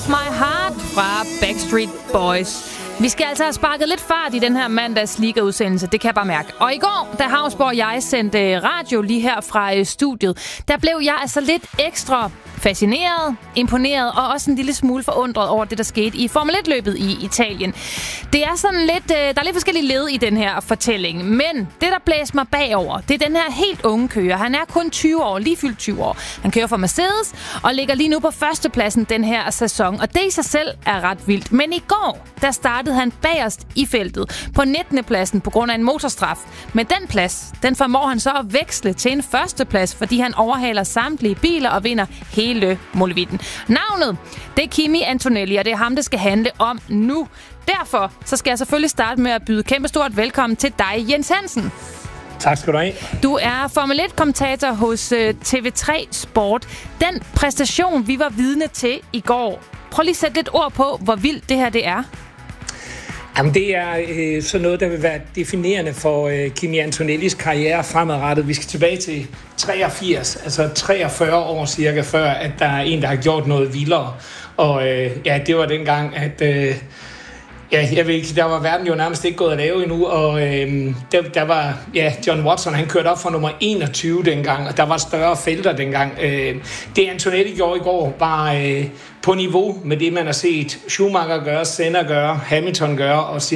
My Heart fra Backstreet Boys. Vi skal altså have sparket lidt fart i den her mandags Liga-udsendelse, det kan jeg bare mærke. Og i går, da Havsborg og jeg sendte radio lige her fra studiet, der blev jeg altså lidt ekstra fascineret, imponeret og også en lille smule forundret over det, der skete i Formel 1-løbet i Italien. Det er sådan lidt, der er lidt forskellige led i den her fortælling, men det, der blæser mig bagover, det er den her helt unge kører. Han er kun 20 år, lige fyldt 20 år. Han kører for Mercedes og ligger lige nu på førstepladsen den her sæson, og det i sig selv er ret vildt. Men i går, der startede han bagerst i feltet på 19. pladsen på grund af en motorstraf. Men den plads, den formår han så at veksle til en førsteplads, fordi han overhaler samtlige biler og vinder hele molevitten. Navnet, det er Kimi Antonelli, og det er ham, det skal handle om nu. Derfor så skal jeg selvfølgelig starte med at byde kæmpestort velkommen til dig, Jens Hansen. Tak skal du have. Du er Formel 1-kommentator hos TV3 Sport. Den præstation, vi var vidne til i går, prøv lige at sætte lidt ord på, hvor vildt det her det er. Jamen, det er sådan noget, der vil være definerende for Kimi Antonellis karriere fremadrettet. Vi skal tilbage til 83, altså 43 år cirka, før at der er en, der har gjort noget vildere. Og det var dengang, at jeg ved ikke, der var verden jo nærmest ikke gået at lave endnu, og der var, John Watson, han kørte op for nummer 21 dengang, og der var større felter dengang. Det Antonelli gjorde i går var på niveau med det, man har set Schumacher gøre, Senna gøre, Hamilton gøre, og